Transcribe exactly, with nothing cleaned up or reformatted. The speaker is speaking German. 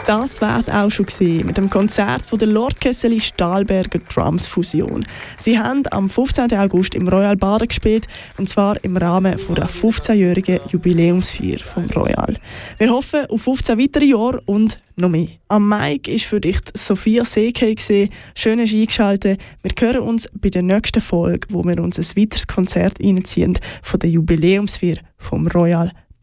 Das war es auch schon gewesen mit dem Konzert von der Lord Kesseli Stahlberger Drums Fusion. Sie haben am fünfzehnten August im Royal Baden gespielt, und zwar im Rahmen der fünfzehnjährigen Jubiläumsfeier vom Royal. Wir hoffen auf fünfzehn weitere Jahre und noch mehr. Am Mic war für dich Sophia Sekei. Schön hast du eingeschaltet. Wir hören uns bei der nächsten Folge, wo wir uns ein weiteres Konzert reinziehen von der Jubiläumsfeier vom Royal